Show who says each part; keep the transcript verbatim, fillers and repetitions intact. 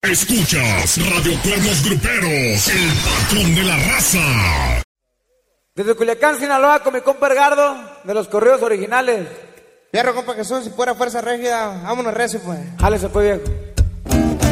Speaker 1: Escuchas Radio Cuernos Gruperos, el patrón de la raza.
Speaker 2: Desde Culiacán, Sinaloa, con mi compa Edgardo, de los corridos originales.
Speaker 3: Fierro, compa Jesús, si fuera fuerza rígida, vámonos recio, pues.
Speaker 2: Jálese, pues, viejo.